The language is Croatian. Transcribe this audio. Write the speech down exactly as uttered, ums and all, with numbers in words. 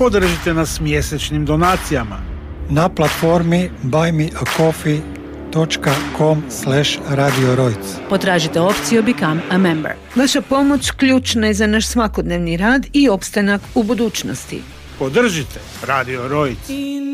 Podržite nas mjesečnim donacijama na platformi buy me a coffee dot com slash radio rojc. Potražite opciju Become a Member. Vaša pomoć ključna je za naš svakodnevni rad i opstanak u budućnosti. Podržite Radio Rojc.